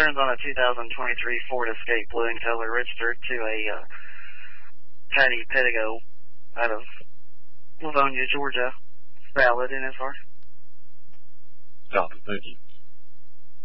concerns on a 2023 Ford Escape blue in color registered to a Patty Pettigo out of Livonia, Georgia. Valid NSR. Copy. Thank you.